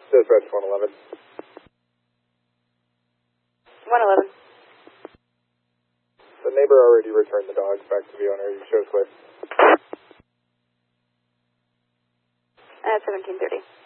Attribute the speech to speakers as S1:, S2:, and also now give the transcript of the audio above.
S1: Dispatch 111.
S2: 111.
S1: The neighbor already returned the dogs back to the owner. You show clear.
S2: At 1730.